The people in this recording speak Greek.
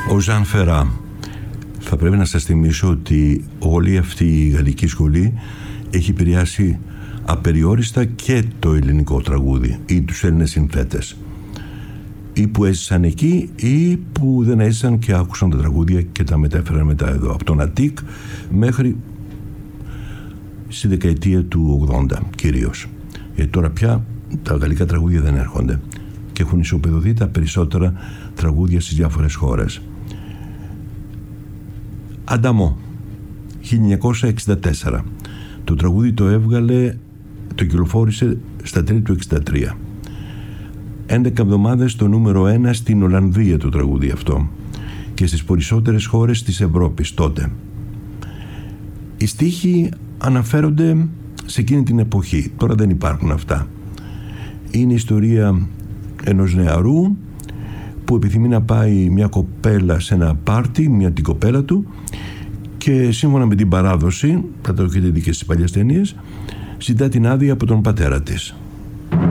Ο Ζαν Φερά. Θα πρέπει να σας θυμίσω ότι όλη αυτή η γαλλική σχολή έχει επηρεάσει απεριόριστα και το ελληνικό τραγούδι ή τους Έλληνες συνθέτες, ή που έζησαν εκεί ή που δεν έζησαν και άκουσαν τα τραγούδια και τα μετέφεραν μετά εδώ, από τον Αττικ μέχρι στη δεκαετία του 80 κυρίως. Γιατί τώρα πια τα γαλλικά τραγούδια δεν έρχονται και έχουν ισοπεδωθεί τα περισσότερα τραγούδια στις διάφορες χώρες. Ανταμό, 1964. Το τραγούδι το κυκλοφόρησε στα τέλη του 1963. 11 εβδομάδες το νούμερο 1 στην Ολλανδία το τραγούδι αυτό και στις περισσότερες χώρες της Ευρώπης τότε. Οι στίχοι αναφέρονται σε εκείνη την εποχή. Τώρα δεν υπάρχουν αυτά. Είναι η ιστορία ενός νεαρού που επιθυμεί να πάει μια κοπέλα σε ένα πάρτι, την κοπέλα του, και σύμφωνα με την παράδοση, θα το έχετε δει και στις παλιές ταινίες, ζητά την άδεια από τον πατέρα της.